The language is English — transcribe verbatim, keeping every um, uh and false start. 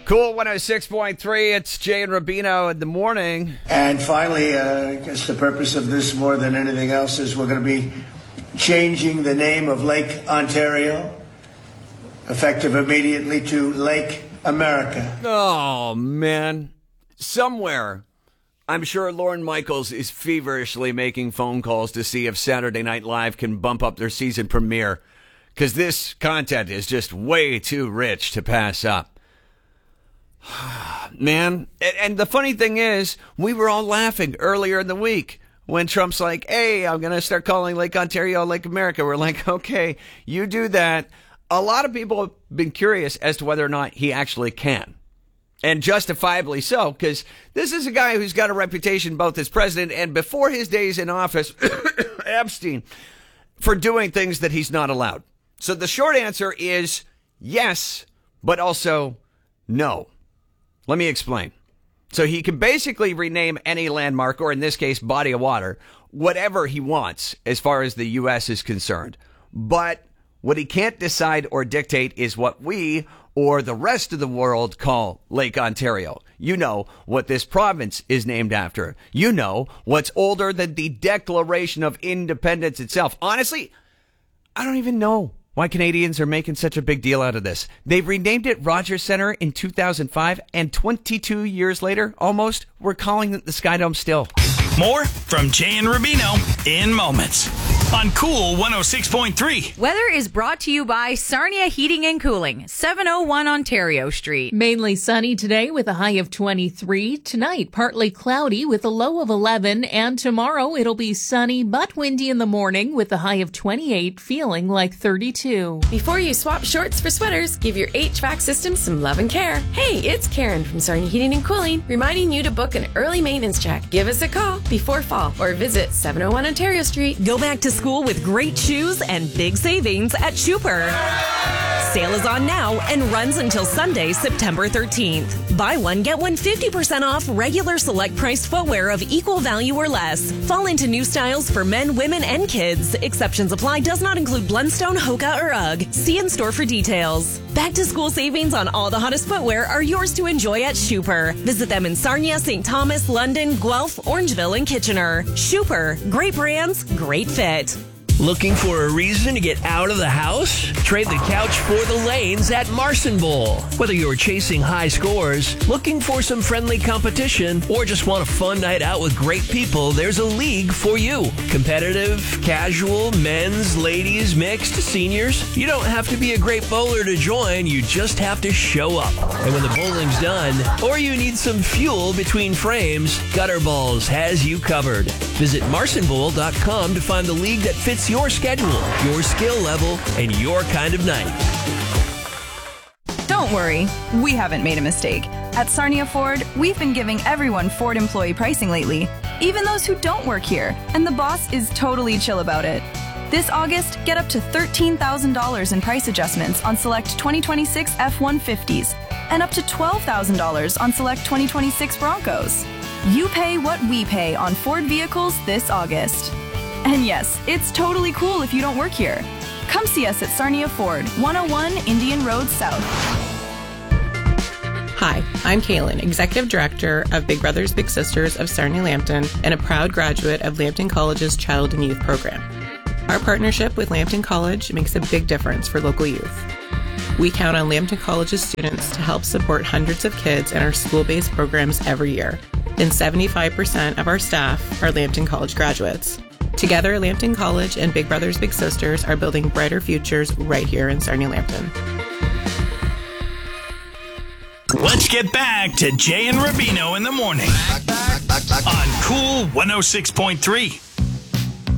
Cool one oh six point three, it's Jay and Rubino in the morning. And finally, uh, I guess the purpose of this more than anything else is we're going to be changing the name of Lake Ontario, effective immediately, to Lake America. Oh, man. Somewhere, I'm sure Lorne Michaels is feverishly making phone calls to see if Saturday Night Live can bump up their season premiere, because this content is just way too rich to pass up. Man, and the funny thing is, we were all laughing earlier in the week when Trump's like, hey, I'm going to start calling Lake Ontario Lake America. We're like, okay, you do that. A lot of people have been curious as to whether or not he actually can. And justifiably so, because this is a guy who's got a reputation both as president and before his days in office, Epstein, for doing things that he's not allowed. So the short answer is yes, but also no. Let me explain. So he can basically rename any landmark, or in this case, body of water, whatever he wants as far as the U S is concerned. But what he can't decide or dictate is what we or the rest of the world call Lake Ontario. You know what this province is named after. You know what's older than the Declaration of Independence itself. Honestly, I don't even know why Canadians are making such a big deal out of this. They renamed it Rogers Centre in two thousand five, and twenty-two years later, almost, we're calling it the Skydome still. More from Jay and Rubino in moments on Cool one oh six point three. Weather is brought to you by Sarnia Heating and Cooling, seven oh one Ontario Street. Mainly sunny today with a high of twenty-three. Tonight, partly cloudy with a low of eleven. And tomorrow, it'll be sunny but windy in the morning with a high of twenty-eight, feeling like thirty-two. Before you swap shorts for sweaters, give your H V A C system some love and care. Hey, it's Karen from Sarnia Heating and Cooling, reminding you to book an early maintenance check. Give us a call before fall or visit seven oh one Ontario Street. Go back to school with great shoes and big savings at Schuper. Sale is on now and runs until Sunday, September thirteenth. Buy one, get one fifty percent off regular select priced footwear of equal value or less. Fall into new styles for men, women, and kids. Exceptions apply. Does not include Blundstone, Hoka, or UGG. See in store for details. Back to school savings on all the hottest footwear are yours to enjoy at Schuper. Visit them in Sarnia, Saint Thomas, London, Guelph, Orangeville, and Kitchener. Schuper. Great brands, great fit. Looking for a reason to get out of the house? Trade the couch for the lanes at Marson Bowl. Whether you're chasing high scores, looking for some friendly competition, or just want a fun night out with great people, there's a league for you. Competitive, casual, men's, ladies, mixed, seniors. You don't have to be a great bowler to join, you just have to show up. And when the bowling's done, or you need some fuel between frames, Gutter Balls has you covered. Visit marson bowl dot com to find the league that fits your schedule, your skill level, and your kind of night. Don't worry, we haven't made a mistake. At Sarnia Ford, we've been giving everyone Ford employee pricing lately, even those who don't work here, and the boss is totally chill about it. This August, get up to thirteen thousand dollars in price adjustments on select twenty twenty-six F one fifties and up to twelve thousand dollars on select twenty twenty-six Broncos. You pay what we pay on Ford vehicles this August. And yes, it's totally cool if you don't work here. Come see us at Sarnia Ford, one oh one Indian Road South. Hi, I'm Kaylin, Executive Director of Big Brothers Big Sisters of Sarnia Lambton and a proud graduate of Lambton College's Child and Youth Program. Our partnership with Lambton College makes a big difference for local youth. We count on Lambton College's students to help support hundreds of kids in our school-based programs every year, and seventy-five percent of our staff are Lambton College graduates. Together, Lambton College and Big Brothers Big Sisters are building brighter futures right here in Sarnia Lambton. Let's get back to Jay and Rubino in the morning on Cool one oh six point three.